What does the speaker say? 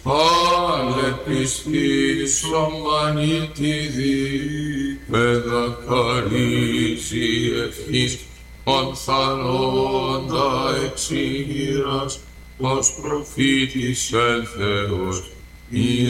Πάλε πιστής ομανίτιδη, παιδα χαρίζει ευχής, ονθαλώντα εξήγηρας, ως προφήτης ελθέως, η